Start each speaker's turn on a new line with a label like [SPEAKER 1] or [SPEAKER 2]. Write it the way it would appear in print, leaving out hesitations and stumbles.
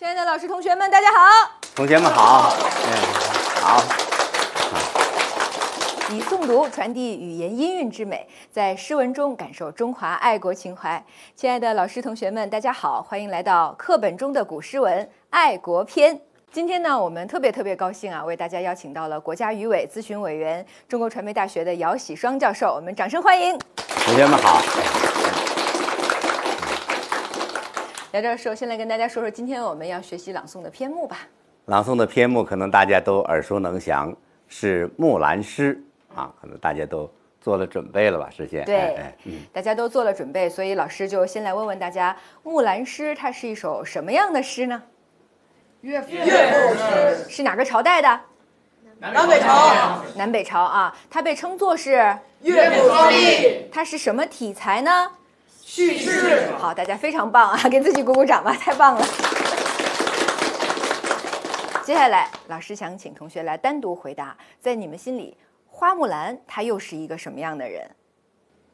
[SPEAKER 1] 亲爱的老师、同学们，大家好！
[SPEAKER 2] 同学们好，好。
[SPEAKER 1] 以诵读传递语言音韵之美，在诗文中感受中华爱国情怀。亲爱的老师、同学们，大家好，欢迎来到课本中的古诗文《爱国篇》。今天呢，我们特别高兴啊，为大家邀请到了国家语委咨询委员、中国传媒大学的姚喜双教授，我们掌声欢迎。
[SPEAKER 2] 同学们好。
[SPEAKER 1] 姚教授，先来跟大家说说今天我们要学习朗诵的篇目吧。
[SPEAKER 2] 朗诵的篇目可能大家都耳熟能详，是《木兰诗》啊，可能大家都做了准备了吧？事先
[SPEAKER 1] 对，大家都做了准备，所以老师就先来问问大家，《木兰诗》它是一首什么样的诗呢？
[SPEAKER 3] 乐府诗。
[SPEAKER 1] 是哪个朝代的？
[SPEAKER 3] 南北朝。
[SPEAKER 1] 南北朝啊，它被称作是
[SPEAKER 3] 乐府双璧。
[SPEAKER 1] 它是什么题材呢？
[SPEAKER 3] 叙事。
[SPEAKER 1] 好，大家非常棒啊，给自己鼓鼓掌吧，太棒了。接下来，老师想请同学来单独回答，在你们心里，花木兰她又是一个什么样的人？